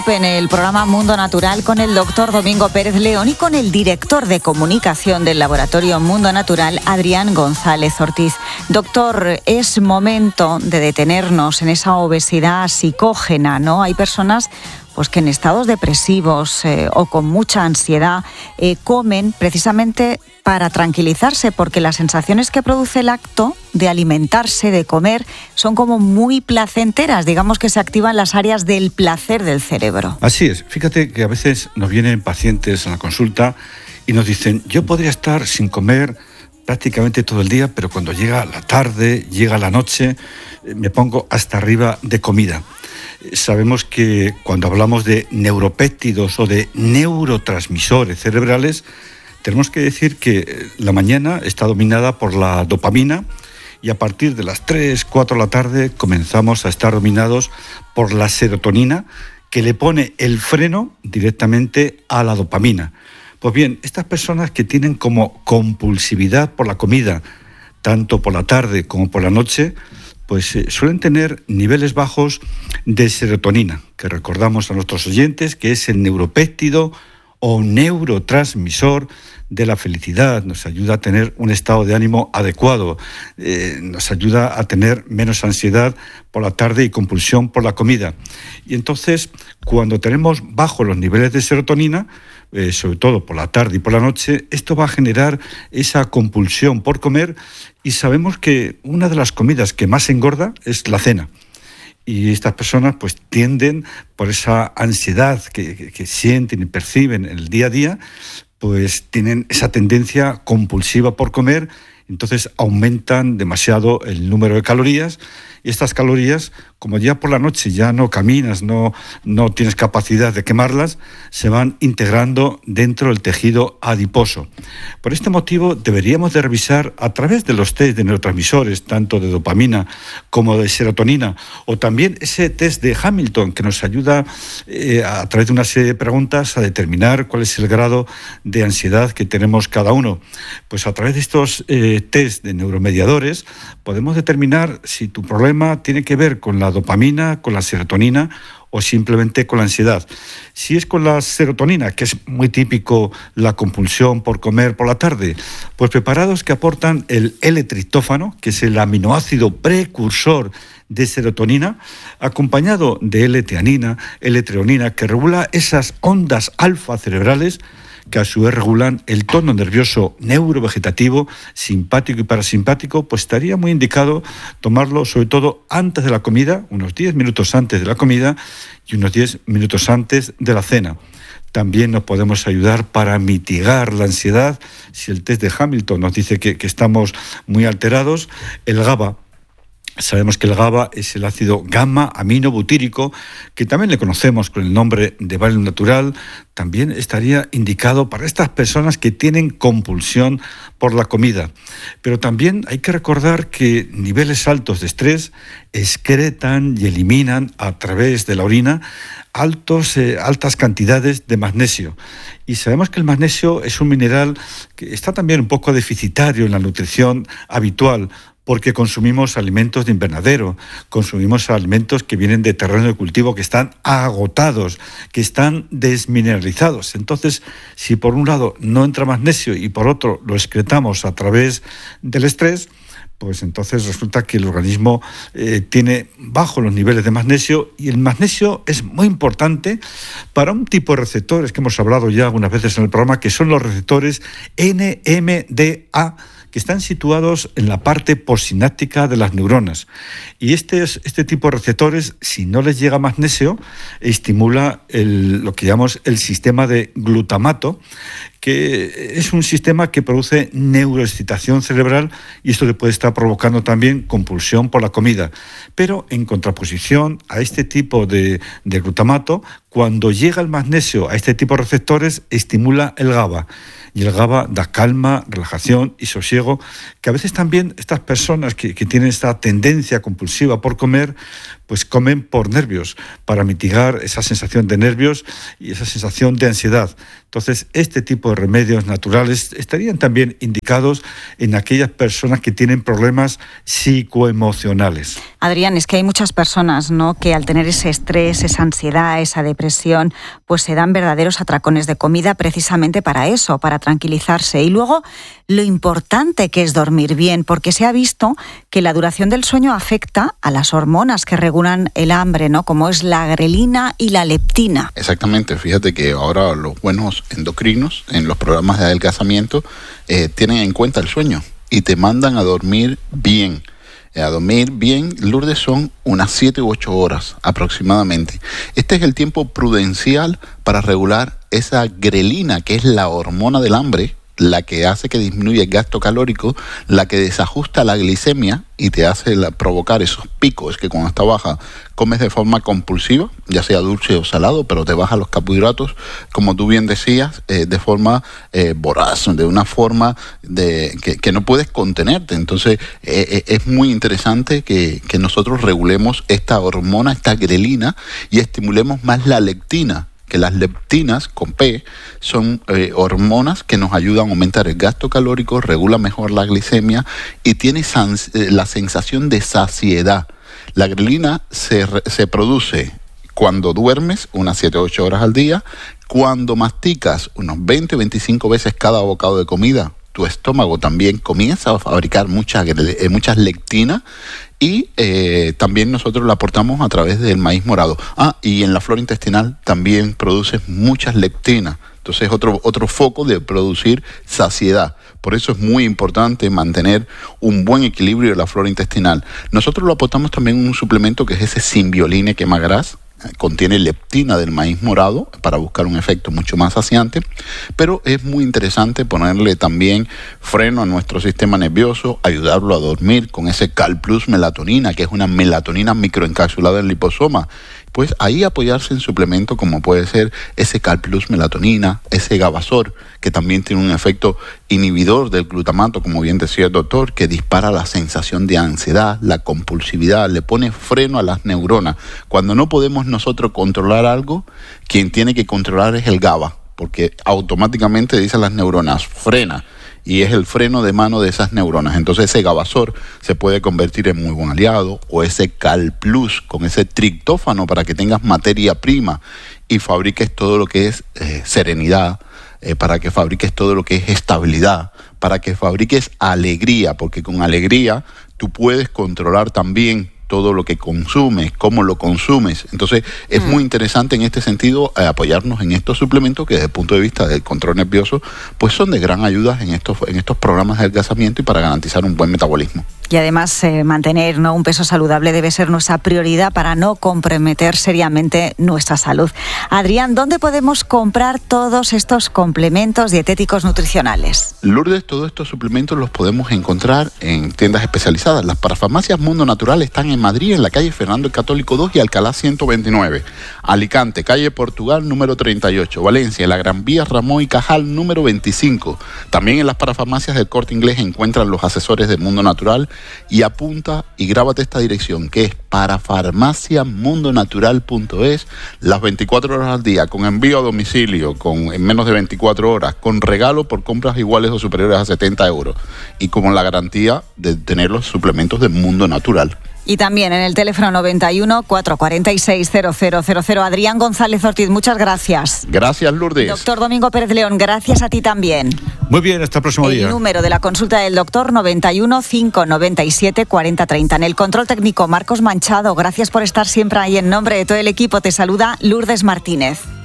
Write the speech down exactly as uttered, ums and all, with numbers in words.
En el programa Mundo Natural con el doctor Domingo Pérez León y con el director de comunicación del Laboratorio Mundo Natural, Adrián González Ortiz. Doctor, es momento de detenernos en esa obesidad psicógena, ¿no? Hay personas pues que en estados depresivos eh, o con mucha ansiedad eh, comen precisamente para tranquilizarse, porque las sensaciones que produce el acto de alimentarse, de comer, son como muy placenteras, digamos que se activan las áreas del placer del cerebro. Así es, fíjate que a veces nos vienen pacientes a la consulta y nos dicen, yo podría estar sin comer prácticamente todo el día, pero cuando llega la tarde, llega la noche, me pongo hasta arriba de comida. Sabemos que cuando hablamos de neuropéptidos o de neurotransmisores cerebrales, tenemos que decir que la mañana está dominada por la dopamina y a partir de las tres, cuatro de la tarde comenzamos a estar dominados por la serotonina, que le pone el freno directamente a la dopamina. Pues bien, estas personas que tienen como compulsividad por la comida, tanto por la tarde como por la noche, pues eh, suelen tener niveles bajos de serotonina, que recordamos a nuestros oyentes que es el neuropéptido o neurotransmisor de la felicidad. Nos ayuda a tener un estado de ánimo adecuado, eh, nos ayuda a tener menos ansiedad por la tarde y compulsión por la comida. Y entonces, cuando tenemos bajos los niveles de serotonina, eh, sobre todo por la tarde y por la noche, esto va a generar esa compulsión por comer, y sabemos que una de las comidas que más engorda es la cena. Y estas personas pues tienden, por esa ansiedad que, que, que sienten y perciben en el día a día, pues tienen esa tendencia compulsiva por comer, entonces aumentan demasiado el número de calorías, y estas calorías, como ya por la noche ya no caminas, no, no tienes capacidad de quemarlas, se van integrando dentro del tejido adiposo. Por este motivo deberíamos de revisar a través de los test de neurotransmisores, tanto de dopamina como de serotonina, o también ese test de Hamilton que nos ayuda eh, a través de una serie de preguntas a determinar cuál es el grado de ansiedad que tenemos cada uno. Pues a través de estos eh, test de neuromediadores podemos determinar si tu problema tiene que ver con la dopamina, con la serotonina o simplemente con la ansiedad. Si es con la serotonina, que es muy típico la compulsión por comer por la tarde, pues preparados que aportan el L-triptófano, que es el aminoácido precursor de serotonina, acompañado de L-teanina, L-treonina, que regula esas ondas alfa cerebrales, que a su vez regulan el tono nervioso neurovegetativo, simpático y parasimpático, pues estaría muy indicado tomarlo sobre todo antes de la comida, unos diez minutos antes de la comida y unos diez minutos antes de la cena. También nos podemos ayudar para mitigar la ansiedad. Si el test de Hamilton nos dice que, que estamos muy alterados, el GABA. Sabemos que el GABA es el ácido gamma-aminobutírico, que también le conocemos con el nombre de Valium natural. También estaría indicado para estas personas que tienen compulsión por la comida. Pero también hay que recordar que niveles altos de estrés excretan y eliminan a través de la orina altos, eh, altas cantidades de magnesio. Y sabemos que el magnesio es un mineral que está también un poco deficitario en la nutrición habitual, porque consumimos alimentos de invernadero, consumimos alimentos que vienen de terreno de cultivo que están agotados, que están desmineralizados. Entonces, si por un lado no entra magnesio y por otro lo excretamos a través del estrés, pues entonces resulta que el organismo eh, tiene bajos los niveles de magnesio, y el magnesio es muy importante para un tipo de receptores que hemos hablado ya algunas veces en el programa, que son los receptores N M D A, que están situados en la parte postsináptica de las neuronas. Y este, este tipo de receptores, si no les llega magnesio, estimula el, lo que llamamos el sistema de glutamato, que es un sistema que produce neuroexcitación cerebral, y esto le puede estar provocando también compulsión por la comida. Pero en contraposición a este tipo de, de glutamato, cuando llega el magnesio a este tipo de receptores, estimula el GABA. Y el GABA da calma, relajación y sosiego, que a veces también estas personas que, que tienen esta tendencia compulsiva por comer, pues comen por nervios, para mitigar esa sensación de nervios y esa sensación de ansiedad. Entonces, este tipo de remedios naturales estarían también indicados en aquellas personas que tienen problemas psicoemocionales. Adrián, es que hay muchas personas, ¿no?, que al tener ese estrés, esa ansiedad, esa depresión, pues se dan verdaderos atracones de comida precisamente para eso, para tranquilizarse. Y luego, lo importante que es dormir bien, porque se ha visto que la duración del sueño afecta a las hormonas que regulan el hambre, ¿no?, como es la grelina y la leptina. Exactamente, fíjate que ahora los buenos endocrinos en los programas de adelgazamiento eh, tienen en cuenta el sueño y te mandan a dormir bien. A dormir bien, Lourdes, son unas siete u ocho horas aproximadamente. Este es el tiempo prudencial para regular esa grelina, que es la hormona del hambre, la que hace que disminuya el gasto calórico, la que desajusta la glicemia y te hace la, provocar esos picos que cuando está baja comes de forma compulsiva, ya sea dulce o salado, pero te baja los carbohidratos, como tú bien decías, eh, de forma eh, voraz, de una forma de que, que no puedes contenerte. Entonces eh, eh, es muy interesante que, que nosotros regulemos esta hormona, esta grelina, y estimulemos más la leptina, que las leptinas, con P, son eh, hormonas que nos ayudan a aumentar el gasto calórico, regula mejor la glicemia y tiene sans- eh, la sensación de saciedad. La grelina se, re- se produce cuando duermes unas siete u ocho horas al día, cuando masticas unos veinte o veinticinco veces cada bocado de comida. Tu estómago también comienza a fabricar muchas, eh, muchas leptinas y eh, también nosotros la aportamos a través del maíz morado. Ah, y en la flora intestinal también produce muchas leptinas. Entonces es otro, otro foco de producir saciedad. Por eso es muy importante mantener un buen equilibrio de la flora intestinal. Nosotros lo aportamos también en un suplemento que es ese Symbioline Quemagras. Contiene leptina del maíz morado para buscar un efecto mucho más saciante, pero es muy interesante ponerle también freno a nuestro sistema nervioso, ayudarlo a dormir con ese Cal Plus melatonina, que es una melatonina microencapsulada en liposoma. Pues ahí apoyarse en suplementos como puede ser ese Cal Plus melatonina, ese Gabasor, que también tiene un efecto inhibidor del glutamato, como bien decía el doctor, que dispara la sensación de ansiedad, la compulsividad, le pone freno a las neuronas. Cuando no podemos nosotros controlar algo, quien tiene que controlar es el GABA, porque automáticamente dicen las neuronas, frena. Y es el freno de mano de esas neuronas. Entonces ese Gabasor se puede convertir en muy buen aliado, o ese Cal Plus con ese triptófano para que tengas materia prima y fabriques todo lo que es eh, serenidad, eh, para que fabriques todo lo que es estabilidad, para que fabriques alegría, porque con alegría tú puedes controlar también todo lo que consumes, cómo lo consumes. Entonces, es mm. muy interesante en este sentido eh, apoyarnos en estos suplementos que desde el punto de vista del control nervioso, pues son de gran ayuda en estos, en estos programas de adelgazamiento y para garantizar un buen metabolismo. Y además eh, mantener, ¿no?, un peso saludable debe ser nuestra prioridad para no comprometer seriamente nuestra salud. Adrián, ¿dónde podemos comprar todos estos complementos dietéticos nutricionales? Lourdes, todos estos suplementos los podemos encontrar en tiendas especializadas. Las parafarmacias Mundo Natural están en Madrid, en la calle Fernando el Católico dos y Alcalá ciento veintinueve. Alicante, calle Portugal número treinta y ocho. Valencia, la Gran Vía Ramón y Cajal número veinticinco. También en las parafarmacias del Corte Inglés encuentran los asesores de Mundo Natural. Y apunta y grábate esta dirección, que es parafarmacia mundo natural punto es, las veinticuatro horas al día, con envío a domicilio, con en menos de veinticuatro horas, con regalo por compras iguales o superiores a setenta euros y con la garantía de tener los suplementos de Mundo Natural. Y también en el teléfono noventa y uno, cuatrocientos cuarenta y seis, cero cero cero cero. Adrián González Ortiz, muchas gracias. Gracias, Lourdes. Doctor Domingo Pérez León, gracias a ti también. Muy bien, hasta el próximo el día. El número de la consulta del doctor, noventa y uno, cinco noventa y siete, cuarenta treinta. En el control técnico, Marcos Manchado, gracias por estar siempre ahí. En nombre de todo el equipo te saluda Lourdes Martínez.